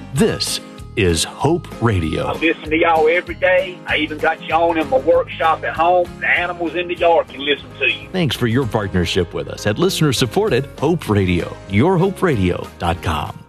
This is Hope Radio. I listen to y'all every day. I even got you on in my workshop at home. The animals in the yard can listen to you. Thanks for your partnership with us at listener-supported Hope Radio. YourHopeRadio.com.